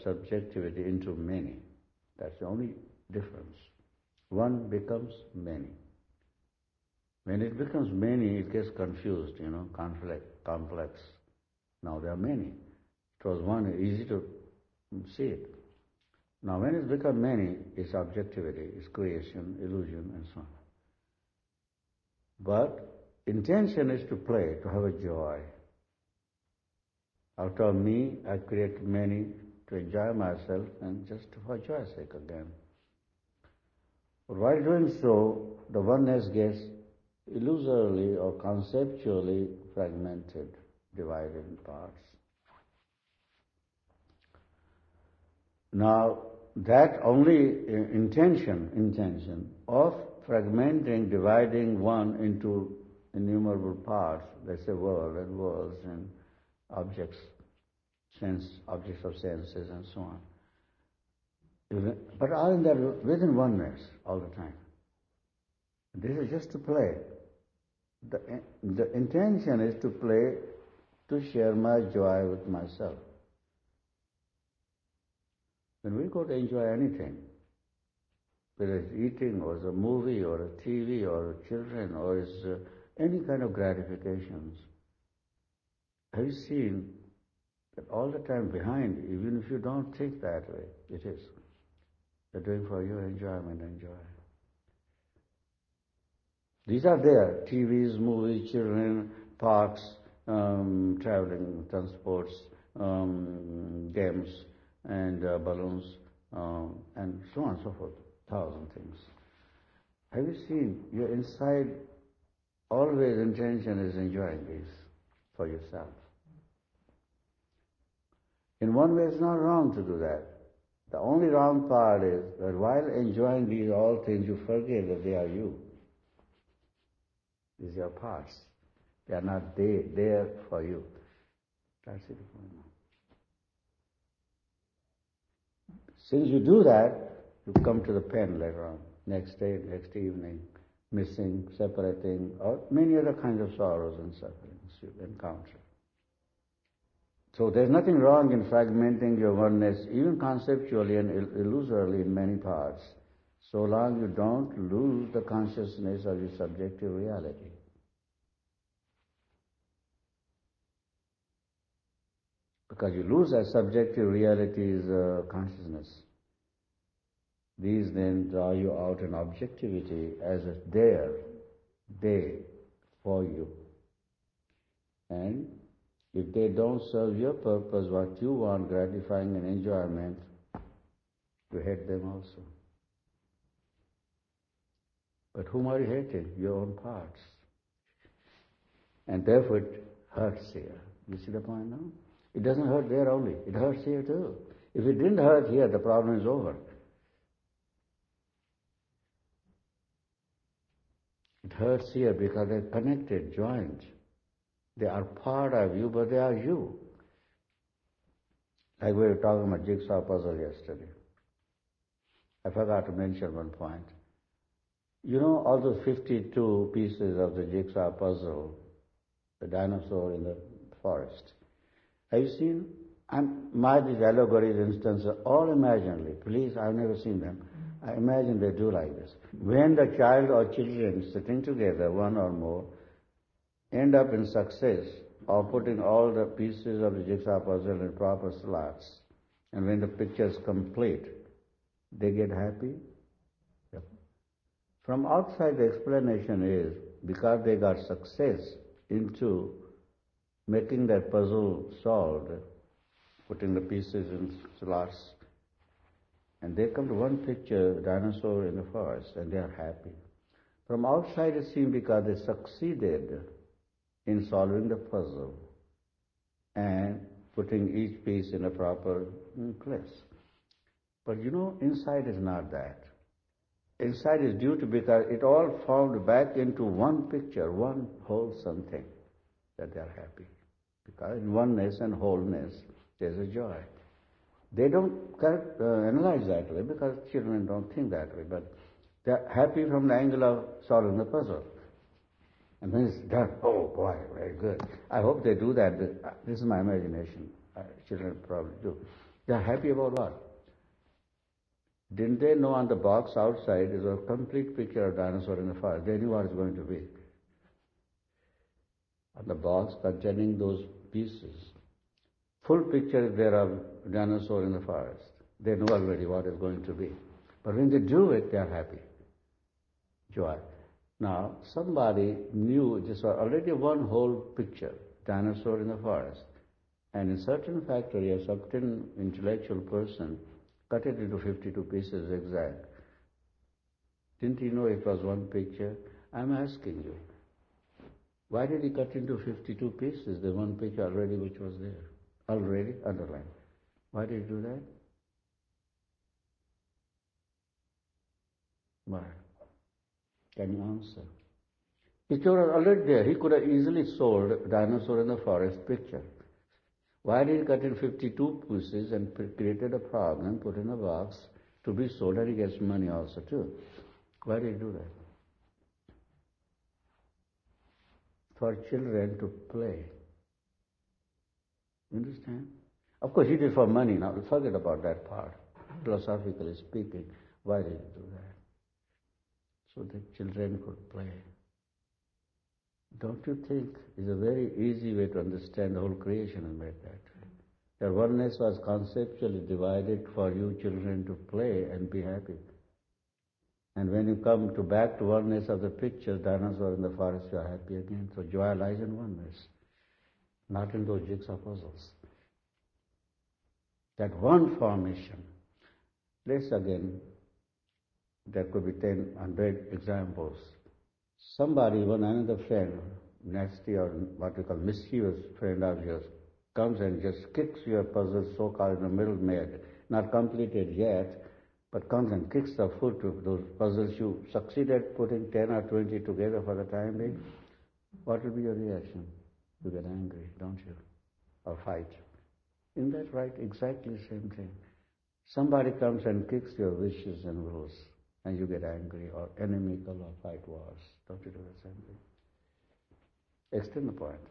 subjectivity into many. That's the only difference. One becomes many. When it becomes many, it gets confused, complex. Now there are many. It was one, easy to see it. Now when it's become many, it's objectivity, it's creation, illusion, and so on. But intention is to play, to have a joy. Out of me, I create many to enjoy myself and just for joy's sake again. But while doing so, the oneness gets illusorily or conceptually fragmented, divided in parts. Now, that only intention of fragmenting, dividing one into innumerable parts, let's say world and worlds and objects of senses and so on. But all in that within oneness all the time. This is just to play. The intention is to play, to share my joy with myself. When we go to enjoy anything, whether it's eating or it's a movie or a TV or children or it's any kind of gratifications, have you seen that all the time behind, even if you don't think that way, it is. They're doing for your enjoyment and joy. These are there, TVs, movies, children, parks, traveling, transports, games, and balloons, and so on and so forth, 1,000 things. Have you seen, your inside, always intention is enjoying these for yourself. In one way, it's not wrong to do that. The only wrong part is that while enjoying these all things, you forget that they are you. These are parts. They are not there for you. That's it. Since you do that, you come to the pen later on, next day, next evening, missing, separating, or many other kinds of sorrows and sufferings you encounter. So there's nothing wrong in fragmenting your oneness, even conceptually and illusorily in many parts, so long you don't lose the consciousness of your subjective reality. Because you lose that subjective reality's consciousness. These then draw you out in objectivity as a they for you. And if they don't serve your purpose, what you want, gratifying and enjoyment, you hate them also. But whom are you hating? Your own parts. And therefore it hurts here. You see the point now? It doesn't hurt there only. It hurts here too. If it didn't hurt here, the problem is over. It hurts here because they're connected, joined. They are part of you, but they are you. Like we were talking about jigsaw puzzle yesterday. I forgot to mention one point. You know all those 52 pieces of the jigsaw puzzle, the dinosaur in the forest. Have you seen? These allegories, instances, are all imaginary. Please, I've never seen them. I imagine they do like this. When the child or children sitting together, one or more, end up in success of putting all the pieces of the jigsaw puzzle in proper slots, and when the picture is complete, they get happy? Yep. From outside, the explanation is because they got success into making that puzzle solved, putting the pieces in slots, and they come to one picture, dinosaur in the forest, and they are happy. From outside it seems because they succeeded in solving the puzzle and putting each piece in a proper place. But inside is not that. Inside is due to because it all formed back into one picture, one wholesome thing, that they are happy. Because in oneness and wholeness, there's a joy. They don't analyze that way because children don't think that way, but they're happy from the angle of solving the puzzle. And when it's done, oh boy, very good. I hope they do that. This is my imagination. Children probably do. They are happy about what? Didn't they know on the box outside is a complete picture of dinosaur in the forest? They knew what it's going to be. On the box containing those pieces, full picture is there of dinosaur in the forest. They know already what it's going to be. But when they do it, they are happy. Joy. Now, somebody knew this was already one whole picture, dinosaur in the forest. And in certain factory, a certain intellectual person cut it into 52 pieces exact. Didn't he know it was one picture? I'm asking you, why did he cut into 52 pieces, the one picture already which was there? Already underlined. Why did he do that? Why? Can you answer? Picture was already there. He could have easily sold dinosaur in the forest picture. Why did he cut in 52 pieces and created a problem, put in a box to be sold, and he gets money also too? Why did he do that? For children to play. You understand? Of course, he did for money. Now, forget about that part. Philosophically speaking, why did he do that? So that children could play. Don't you think it's a very easy way to understand the whole creation is made that way? That oneness was conceptually divided for you children to play and be happy. And when you come to back to oneness of the picture, dinosaur in the forest, you are happy again. So joy lies in oneness, not in those jigsaw puzzles. That one formation. Let's again, there could be 10, 100 examples. Somebody, another friend, nasty or what we call mischievous friend of yours, comes and just kicks your puzzle so-called in the middle made, not completed yet, but comes and kicks the foot to those puzzles you succeeded putting 10 or 20 together for the time being. What will be your reaction? You get angry, don't you? Or fight. Isn't that right? Exactly the same thing. Somebody comes and kicks your wishes and wills, and you get angry or inimical or fight wars. Don't you do the same thing? Extend the point.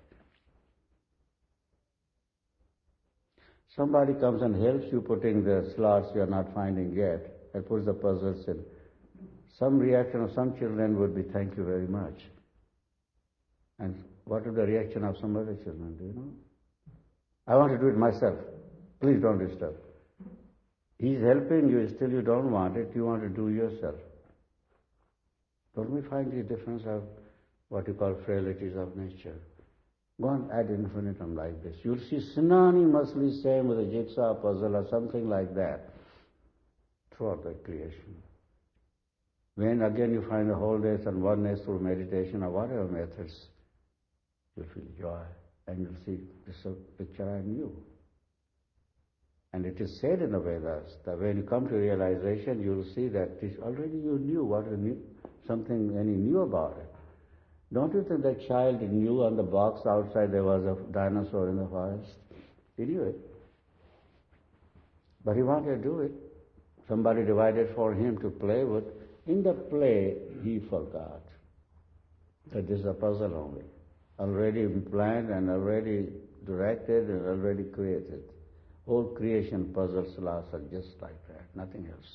Somebody comes and helps you putting the slots you are not finding yet and puts the puzzles in. Some reaction of some children would be, thank you very much. And what is the reaction of some other children, do you know? I want to do it myself. Please don't disturb. He's helping you, still you don't want it, you want to do yourself. Don't we find the difference of what you call frailties of nature? Go on ad infinitum like this. You'll see synonymously same with a jigsaw puzzle or something like that throughout the creation. When again you find the wholeness and oneness through meditation or whatever methods, you'll feel joy and you'll see this is a picture I knew. And it is said in the Vedas that when you come to realization, you'll see that this already you knew something any new about it. Don't you think that child knew on the box outside there was a dinosaur in the forest? He knew it. But he wanted to do it. Somebody divided for him to play with. In the play, he forgot that this is a puzzle only. Already planned and already directed and already created. Whole creation puzzles are just like that, nothing else.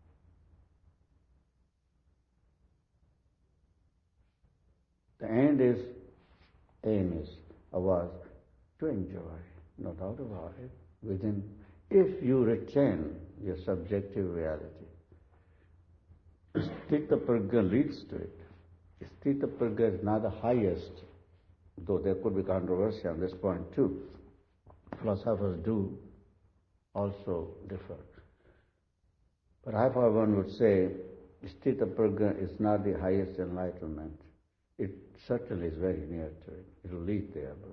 The aim is, was to enjoy, no doubt about it, within, if you retain your subjective reality. Sthita-pragya leads to it. Sthita-pragya is not the highest, though there could be controversy on this point too. Philosophers do also differ. But I, for one, would say Sthita-pragya is not the highest enlightenment. It certainly is very near to it. It will lead there. But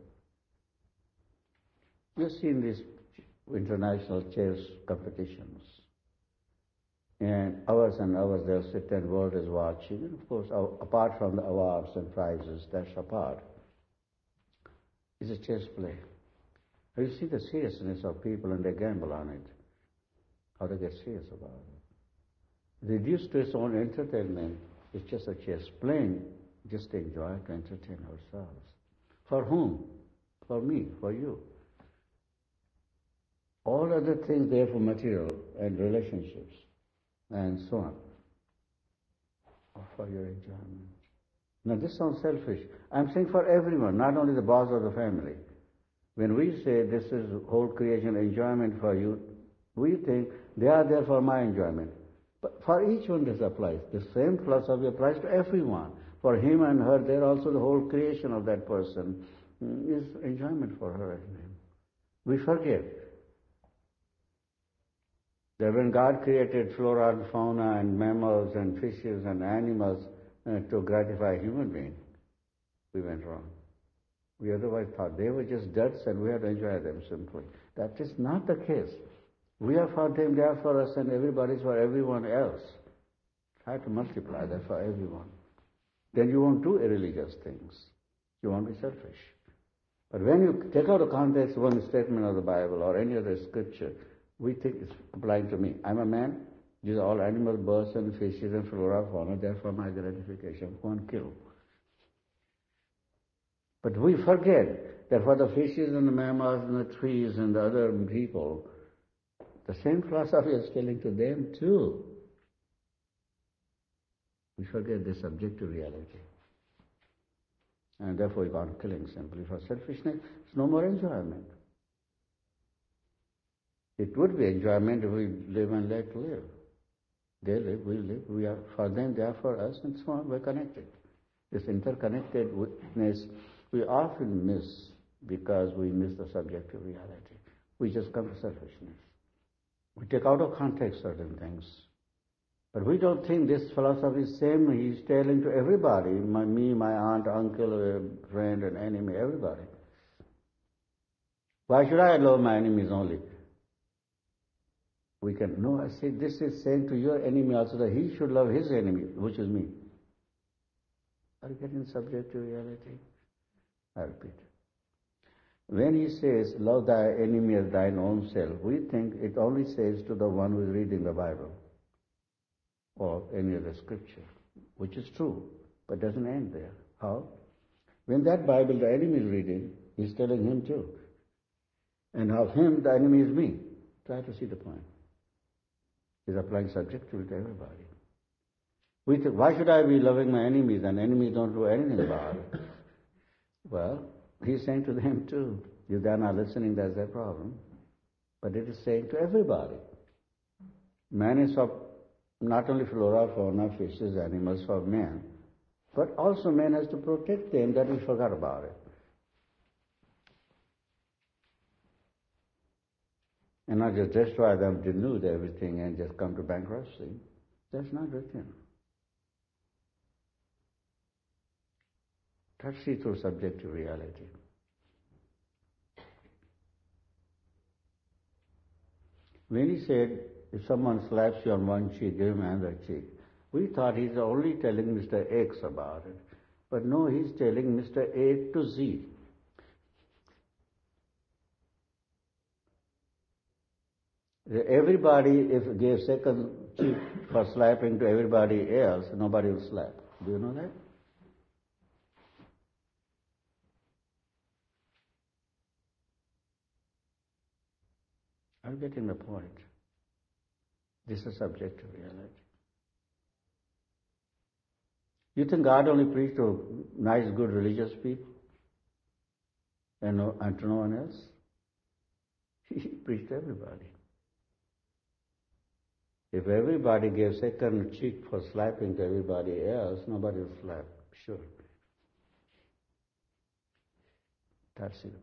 you've seen these international chess competitions. And hours they'll sit and world is watching. And of course, apart from the awards and prizes, that's apart. It's a chess play. You see the seriousness of people and they gamble on it. How they get serious about it. Reduced to its own entertainment, it's just a chess playing, just to enjoy, to entertain ourselves. For whom? For me, for you. All other things there for material and relationships and so on. For your enjoyment. Now this sounds selfish. I'm saying for everyone, not only the boss of the family. When we say this is whole creation enjoyment for you, we think they are there for my enjoyment. But for each one this applies. The same philosophy applies to everyone. For him and her, they're also the whole creation of that person is enjoyment for her and him. We forget that when God created flora and fauna and mammals and fishes and animals to gratify human beings, we went wrong. We otherwise thought they were just duds and we had to enjoy them simply. That is not the case. We are for them, they are for us, and everybody's for everyone else. Try to multiply that for everyone. Then you won't do irreligious things. You won't be selfish. But when you take out of context one statement of the Bible or any other scripture, we think it's applying to me. I'm a man. These are all animals, birds and fishes and flora, fauna. They're for my gratification. Go and kill. But we forget that for the fishes and the mammals and the trees and the other people, the same philosophy is telling to them too. We forget this objective reality. And therefore we go on killing simply for selfishness. It's no more enjoyment. It would be enjoyment if we live and let live. They live, we live, we are for them, they are for us, and so on, we're connected. This interconnectedness we often miss because we miss the subjective reality. We just come to selfishness. We take out of context certain things. But we don't think this philosophy is same. He's telling to everybody, me, my aunt, uncle, friend, and enemy, everybody. Why should I love my enemies only? We can, no, I say this is saying to your enemy also that he should love his enemy, which is me. Are you getting subjective reality? I repeat. When he says, love thy enemy as thine own self, we think it only says to the one who is reading the Bible or any other scripture, which is true, but doesn't end there. How? When that Bible the enemy is reading, he's telling him too. And of him, the enemy is me. Try to see the point. He's applying subjectively to everybody. We think, why should I be loving my enemies and enemies don't do anything about it? Well, he's saying to them too. If they're not listening, that's their problem. But it is saying to everybody. Man is for not only flora, fauna, fishes, animals, for man, but also man has to protect them that we forgot about it. And not just destroy them, denude everything and just come to bankruptcy. That's not written. Try to see through subjective reality. When he said, if someone slaps you on one cheek, give him another cheek, we thought he's only telling Mr. X about it. But no, he's telling Mr. A to Z. Everybody, if gave second cheek for slapping to everybody else, nobody will slap. Do you know that? I'm getting the point. This is subjective reality. You think God only preached to nice, good religious people and to no one else? He preached to everybody. If everybody gave second cheek for slapping to everybody else, nobody will slap, sure. That's it.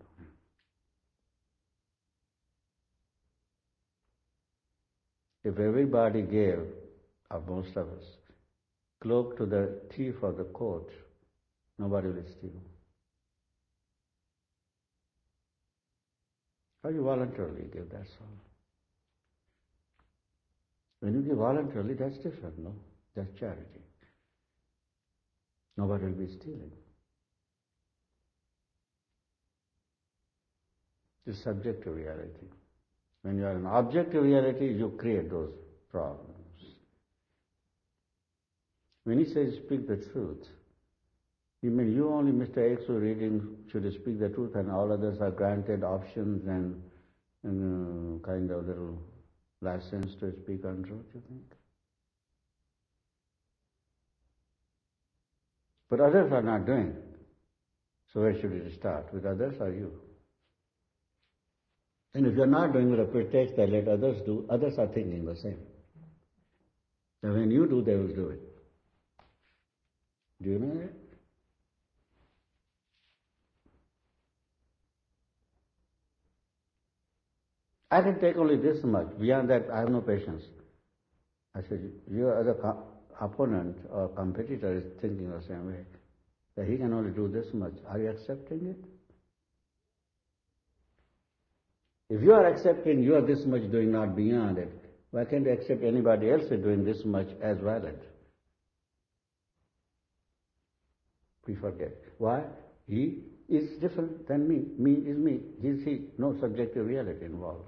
If everybody gave, or most of us, cloak to the thief or the court, nobody will steal. How you voluntarily give, that's all. When you give voluntarily, that's different, no? That's charity. Nobody will be stealing. It's subjective reality. When you are in objective reality, you create those problems. When he says speak the truth, you mean you only, Mr. X, who reading should speak the truth and all others are granted options and kind of little license to speak untruth, you think? But others are not doing. So where should it start? With others or you? And if you're not doing with a pretext that let others do, others are thinking the same. And when you do, they will do it. Do you know that? I can take only this much. Beyond that, I have no patience. I said, your other opponent or competitor is thinking the same way. That he can only do this much. Are you accepting it? If you are accepting you are this much doing, not beyond it, why can't you accept anybody else is doing this much as valid? We forget. Why? He is different than me. Me is me. He is he. No subjective reality involved.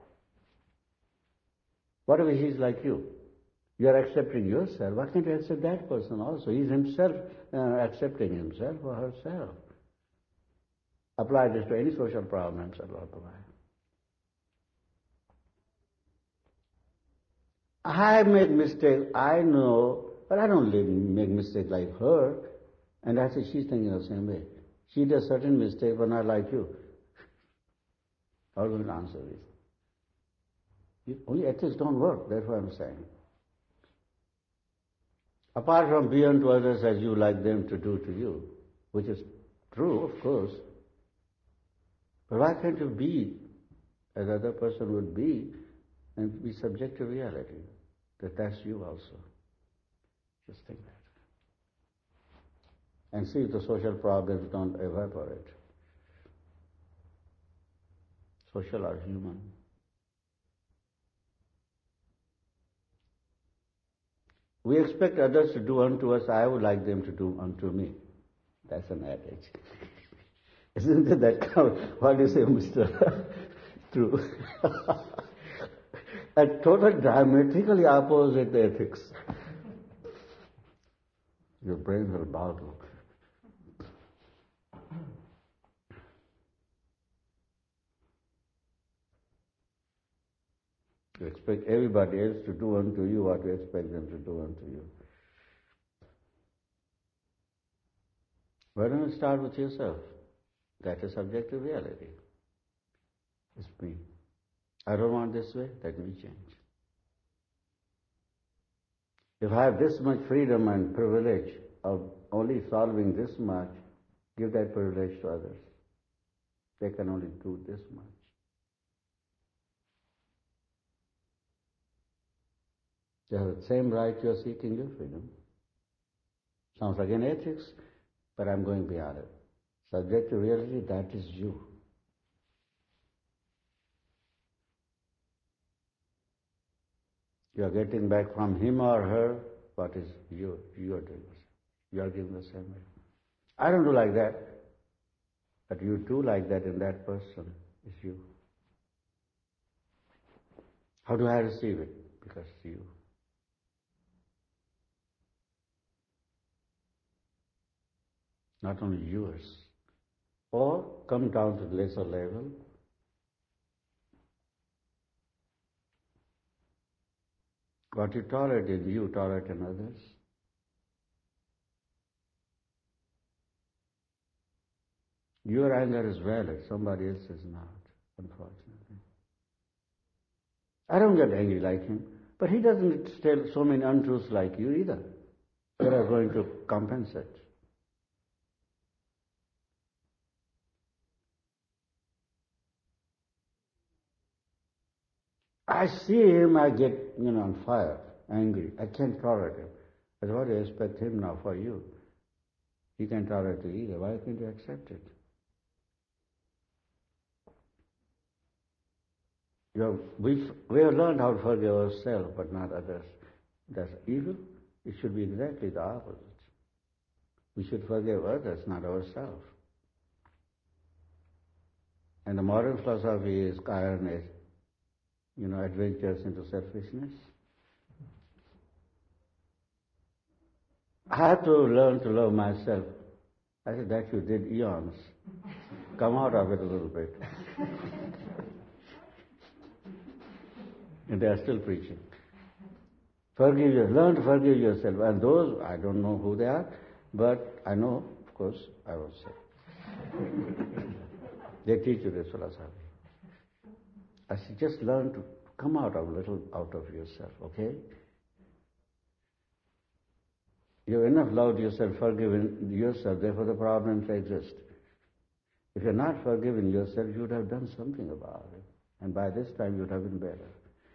What if he is like you? You are accepting yourself. Why can't you accept that person also? He is himself accepting himself or herself. Apply this to any social problem and apply. I make mistakes, I know, but I don't make mistakes like her. And I say she's thinking the same way. She does certain mistakes, but not like you. How are you going to answer this? Only ethics don't work, that's what I'm saying. Apart from be unto others as you like them to do to you, which is true, of course. But why can't you be as other person would be and be subject to reality? That's you also. Just think that. And see if the social problems don't evaporate. Social or human. We expect others to do unto us, I would like them to do unto me. That's an adage. Isn't it that? What do you say, Mr. True. A total diametrically opposite ethics. Your brain will boggle. You expect everybody else to do unto you what you expect them to do unto you. Why don't you start with yourself? That is subjective reality. It's me. I don't want this way, let me change. If I have this much freedom and privilege of only solving this much, give that privilege to others. They can only do this much. They have the same right you are seeking your freedom. Sounds like an ethics, but I'm going beyond it. Subjective reality, that is you. You are getting back from him or her what is you are doing. You are giving the same way. I don't do like that, but you do like that in that person is you. How do I receive it? Because it's you. Not only yours. Or come down to the lesser level. What you tolerate in you, tolerate in others. Your anger is valid, somebody else is not, unfortunately. I don't get angry like him, but he doesn't tell so many untruths like you either. You are going to compensate. I see him, I get, on fire, angry. I can't tolerate him. But what do you expect him now for you? He can't tolerate you either. Why can't you accept it? We have learned how to forgive ourselves, but not others. That's evil. It should be exactly the opposite. We should forgive others, not ourselves. And the modern philosophy is kindness, adventures into selfishness. I have to learn to love myself. I said, that you did eons. Come out of it a little bit. And they are still preaching. Forgive yourself, learn to forgive yourself. And those, I don't know who they are, but I know, of course, I will say. They teach you this philosophy. I said, just learn to come out of yourself, okay? You have enough loved yourself, forgiven yourself, therefore the problems exist. If you're not forgiven yourself, you would have done something about it. And by this time, you would have been better.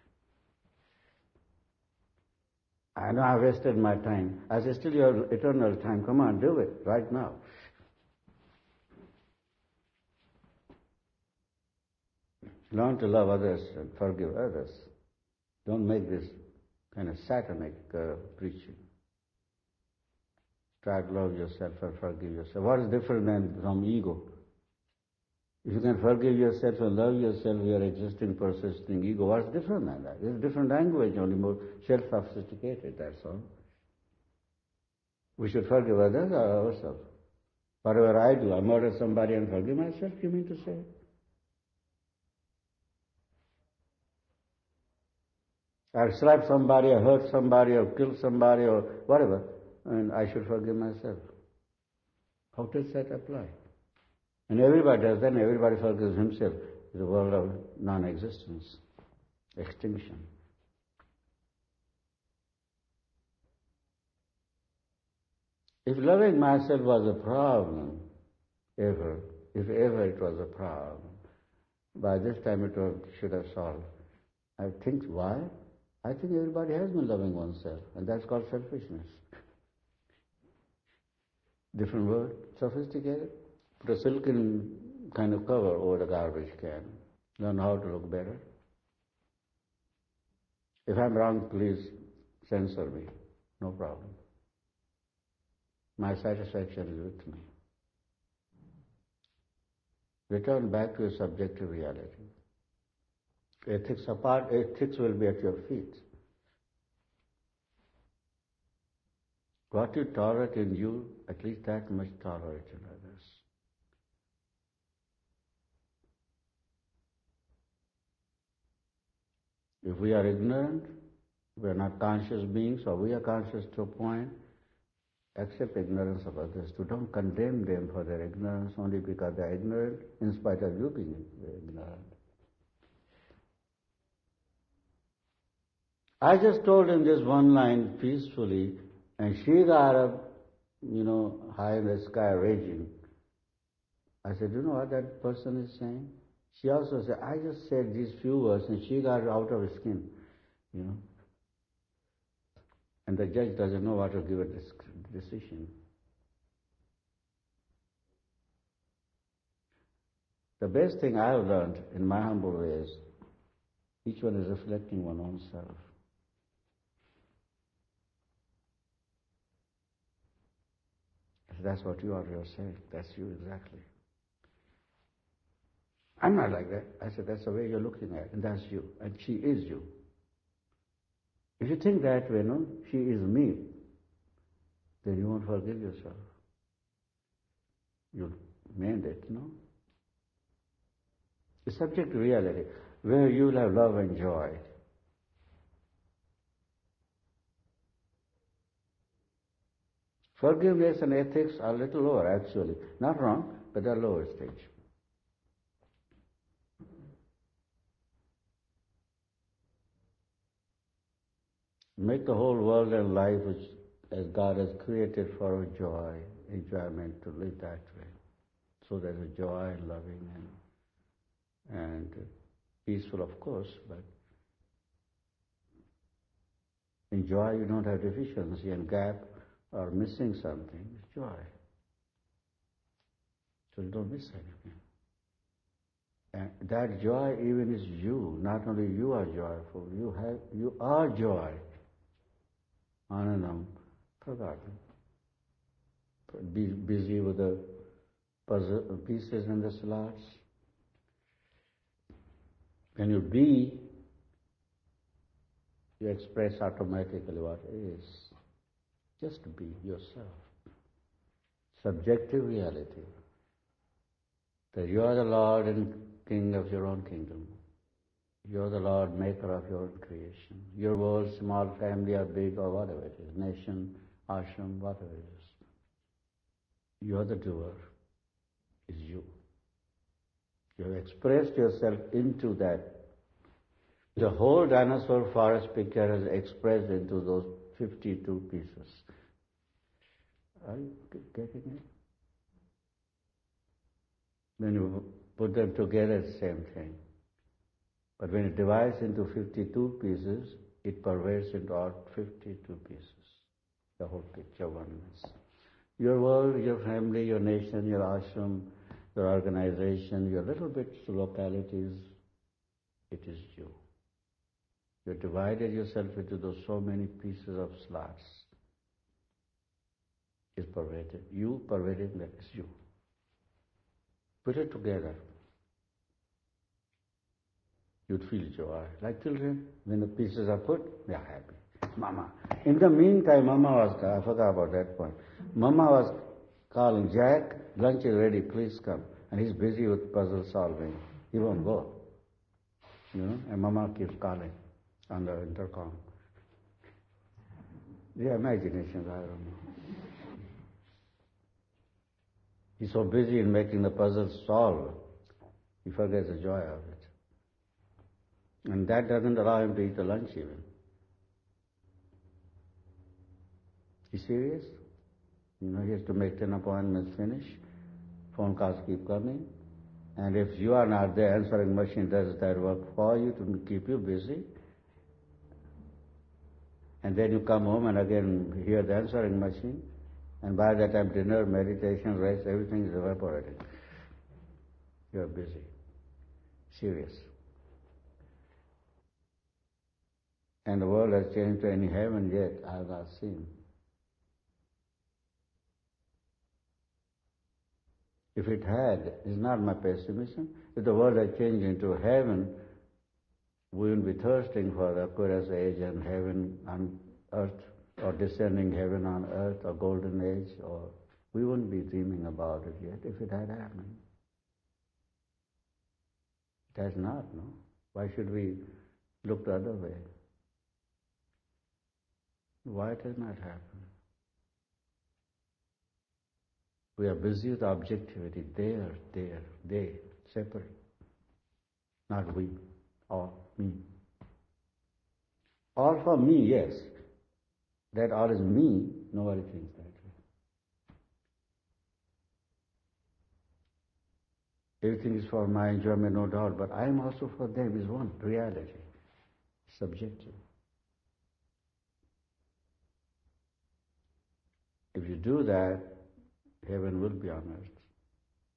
I know I wasted my time. I said, still you have eternal time. Come on, do it right now. Learn to love others and forgive others. Don't make this kind of satanic preaching. Try to love yourself and forgive yourself. What is different than from ego? If you can forgive yourself and love yourself, your existing, persisting ego, what's different than that? It's a different language, only more self-sophisticated, that's all. We should forgive others or ourselves. Whatever I do, I murder somebody and forgive myself, you mean to say? I slap somebody, or hurt somebody, or kill somebody, or whatever, and I should forgive myself. How does that apply? And everybody does that, and everybody forgives himself. It's a world of non-existence, extinction. If loving myself was a problem, if ever it was a problem, by this time it should have solved. I think why? I think everybody has been loving oneself, and that's called selfishness. Different word, sophisticated. Put a silken kind of cover over the garbage can. Learn how to look better. If I'm wrong, please censor me. No problem. My satisfaction is with me. Return back to a subjective reality. Ethics apart, ethics will be at your feet. What you tolerate in you, at least that much tolerate in others. If we are ignorant, we are not conscious beings, or we are conscious to a point, accept ignorance of others. So don't condemn them for their ignorance only because they are ignorant, in spite of you being ignorant. I just told him this one line peacefully, and she got up, high in the sky raging. I said, you know what that person is saying? She also said, I just said these few words, and she got out of her skin, And the judge doesn't know what to give a decision. The best thing I have learned in my humble way is each one is reflecting one's own self. That's what you are saying. That's you exactly. I'm not like that. I said, that's the way you're looking at it, and that's you. And she is you. If you think that way, she is me, then you won't forgive yourself. You'll mend it, It's subject to reality, where you'll have love and joy. Forgiveness and ethics are a little lower, actually. Not wrong, but they're lower stage. Make the whole world and life which as God has created for our joy, enjoyment, to live that way. So there's a joy and loving and peaceful, of course, but in joy you don't have deficiency and gap or missing something. It's joy. So you don't miss anything. And that joy even is you. Not only you are joyful, you are joy. Anandam, forgotten. Be busy with the puzzle pieces and the slots. When you be, you express automatically what is. Just be yourself. Subjective reality. That you are the Lord and King of your own kingdom. You're the Lord, maker of your own creation. Your world, small, family or big or whatever it is, nation, ashram, whatever it is. You're the doer, is you. You have expressed yourself into that. The whole dinosaur forest picture is expressed into those 52 pieces. Are you getting it? When you put them together, it's the same thing. But when it divides into 52 pieces, it pervades into all 52 pieces. The whole picture oneness. Your world, your family, your nation, your ashram, your organization, your little bits, localities, it is you. You divided yourself into those so many pieces of slots. It's pervaded. You pervading that is you. Put it together. You'd feel joy. Like children, when the pieces are put, they are happy. Mama. In the meantime, Mama was, I forgot about that point. Mama was calling, Jack, lunch is ready, please come. And he's busy with puzzle solving. He won't go. And Mama keeps calling on the intercom. The imaginations, I don't know. He's so busy in making the puzzle solve, he forgets the joy of it. And that doesn't allow him to eat the lunch even. He's serious? He has to make 10 appointments finish. Phone calls keep coming. And if you are not there, answering machine does that work for you to keep you busy. And then you come home and again hear the answering machine. And by that time dinner, meditation, rest, everything is evaporating. You are busy. Serious. And the world has changed to any heaven yet I have not seen. If it had, it's not my pessimism. If the world had changed into heaven, we wouldn't be thirsting for the Aquarius age and heaven on earth, or descending heaven on earth, or golden age, or we wouldn't be dreaming about it yet if it had happened. It has not, no? Why should we look the other way? Why it has not happened? We are busy with objectivity, they, separate. Not we, or me. All for me, yes. That all is me, nobody thinks that way. Everything is for my enjoyment, no doubt, but I am also for them, is one reality, subjective. If you do that, heaven will be on earth.